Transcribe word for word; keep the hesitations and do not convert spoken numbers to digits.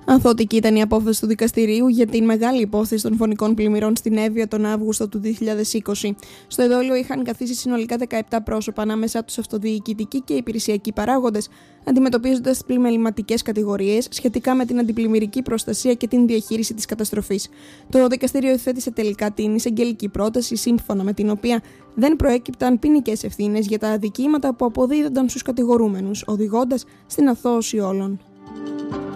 Ανθωτική ήταν η απόφαση του δικαστηρίου για την μεγάλη υπόθεση των φωνικών πλημμυρών στην Εύβοια τον Αύγουστο του δύο χιλιάδες είκοσι. Στο εδόλιο είχαν καθίσει συνολικά δεκαεπτά πρόσωπα, ανάμεσά τους αυτοδιοικητικοί και υπηρεσιακοί παράγοντες, αντιμετωπίζοντας πλημεληματικές κατηγορίες σχετικά με την αντιπλημμυρική προστασία και την διαχείριση της καταστροφής. Το δικαστήριο υιοθέτησε τελικά την εισαγγελική πρόταση, σύμφωνα με την οποία δεν προέκυπταν ποινικές ευθύνες για τα αδικήματα που αποδίδονταν στους κατηγορούμενους, οδηγώντας στην αθώωση όλων.